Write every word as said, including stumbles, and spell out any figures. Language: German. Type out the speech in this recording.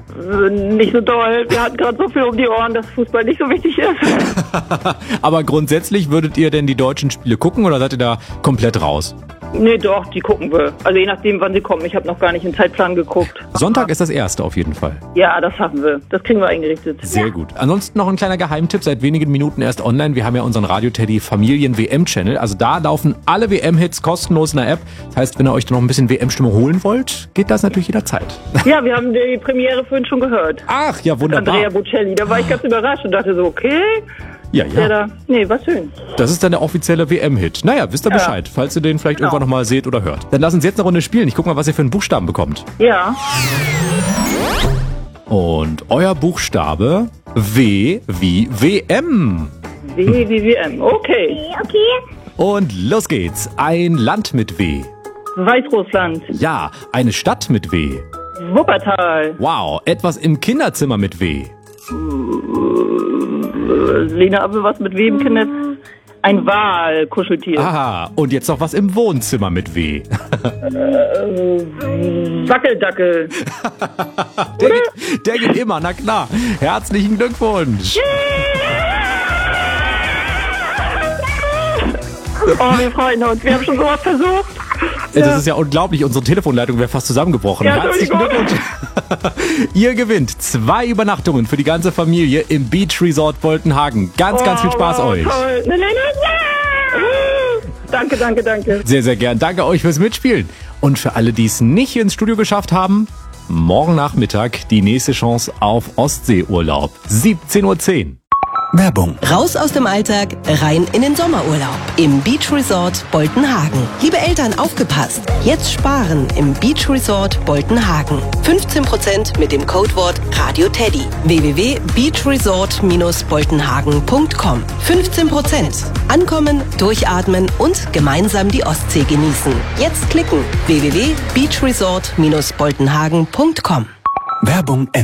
Äh, nicht so doll. Wir hatten gerade so viel um die Ohren, dass Fußball nicht so wichtig ist. Aber grundsätzlich würdet ihr denn die deutschen Spiele gucken oder seid ihr da komplett raus? Nee, doch, die gucken wir. Also je nachdem, wann sie kommen. Ich habe noch gar nicht im Zeitplan geguckt. Sonntag ist das erste auf jeden Fall. Ja, das schaffen wir. Das kriegen wir eingerichtet. Sehr ja. gut. Ansonsten noch ein kleiner Geheimtipp, seit wenigen Minuten erst online. Wir haben ja unseren Radio-Teddy Familien-W M-Channel. Also da laufen alle W M-Hits kostenlos in der App. Das heißt, wenn ihr euch da noch ein bisschen W M-Stimmung holen wollt, geht das natürlich jederzeit. Ja, wir haben die Premiere vorhin schon gehört. Ach, ja, wunderbar. Andrea Bocelli. Da war ich ganz überrascht und dachte so, okay... Ja, ja. Da, nee, war schön. Das ist dann der offizielle W M-Hit. Naja, wisst ihr ja. Bescheid, falls ihr den vielleicht genau. irgendwann nochmal seht oder hört. Dann lass uns jetzt eine Runde spielen. Ich guck mal, was ihr für einen Buchstaben bekommt. Ja. Und euer Buchstabe W wie W M. W wie W M, okay. Okay. Und los geht's. Ein Land mit W. Weißrussland. Ja, eine Stadt mit W. Wuppertal. Wow, etwas im Kinderzimmer mit W. Lena, aber was mit wem, Kinder? Ein Wal-Kuscheltier. Aha, und jetzt noch was im Wohnzimmer mit W. äh, Wackeldackel. der, geht, der geht immer, na klar. Herzlichen Glückwunsch. Oh, wir freuen uns. Wir haben schon sowas versucht. Ja. Das ist ja unglaublich. Unsere Telefonleitung wäre fast zusammengebrochen. Ja, herzlichen Glückwunsch. Ihr gewinnt zwei Übernachtungen für die ganze Familie im Beach Resort Boltenhagen. Ganz, oh, ganz viel Spaß wow, euch. Toll. Nein, nein, nein, ja. Danke, danke, danke. Sehr, sehr gern. Danke euch fürs Mitspielen. Und für alle, die es nicht ins Studio geschafft haben, morgen Nachmittag die nächste Chance auf Ostseeurlaub. siebzehn Uhr zehn. Werbung. Raus aus dem Alltag, rein in den Sommerurlaub im Beach Resort Boltenhagen. Liebe Eltern, aufgepasst! Jetzt sparen im Beach Resort Boltenhagen. fünfzehn Prozent mit dem Codewort RadioTeddy. w w w punkt beachresort dash boltenhagen punkt com. fünfzehn Prozent. Ankommen, durchatmen und gemeinsam die Ostsee genießen. Jetzt klicken. w w w punkt beachresort dash boltenhagen punkt com. Werbung